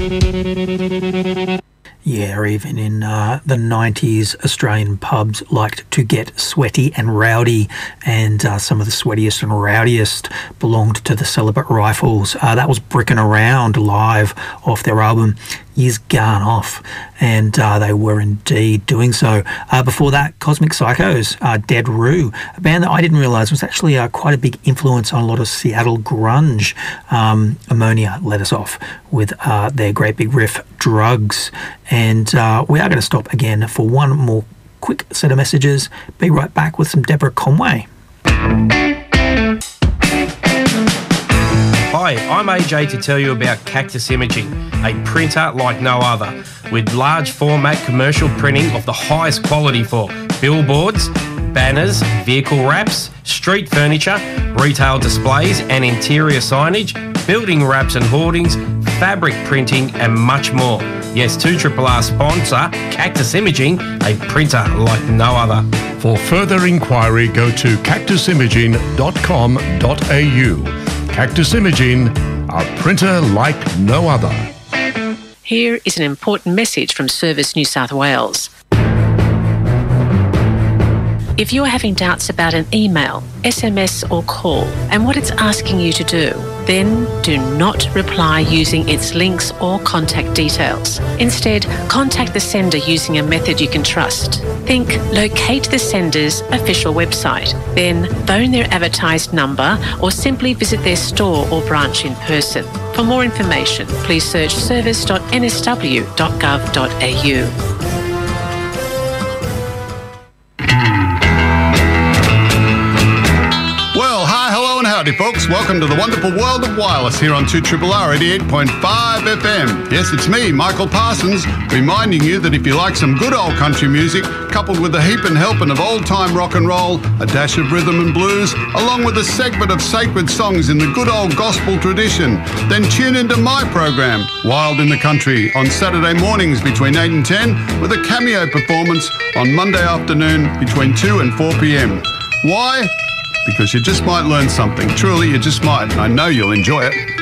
Yeah, or even in the 90s, Australian pubs liked to get sweaty and rowdy, and some of the sweatiest and rowdiest belonged to the Celibate Rifles. That was Brickin' Around live off their album Years Gone Off, and they were indeed doing so. Before that, Cosmic Psychos, Dead Roo, a band that I didn't realise was actually quite a big influence on a lot of Seattle grunge. Ammonia led us off with their great big riff, Drugs. And we are going to stop again for one more quick set of messages. Be right back with some Deborah Conway. Hi, I'm AJ to tell you about Cactus Imaging, a printer like no other, with large format commercial printing of the highest quality for billboards, banners, vehicle wraps, street furniture, retail displays and interior signage, building wraps and hoardings, fabric printing and much more. Yes, 2RRR sponsor Cactus Imaging, a printer like no other. For further inquiry, go to cactusimaging.com.au. Cactus Imaging, a printer like no other. Here is an important message from Service New South Wales. If you are having doubts about an email, SMS or call and what it's asking you to do, then do not reply using its links or contact details. Instead, contact the sender using a method you can trust. Think locate the sender's official website, then phone their advertised number or simply visit their store or branch in person. For more information, please search service.nsw.gov.au. Howdy folks, welcome to the wonderful world of wireless here on 2RRR 88.5 FM. Yes, it's me, Michael Parsons, reminding you that if you like some good old country music, coupled with a heap and helping of old-time rock and roll, a dash of rhythm and blues, along with a segment of sacred songs in the good old gospel tradition, then tune into my program, Wild in the Country, on Saturday mornings between 8 and 10, with a cameo performance on Monday afternoon between 2 and 4 p.m. Why? Because you just might learn something. Truly, you just might. I know you'll enjoy it.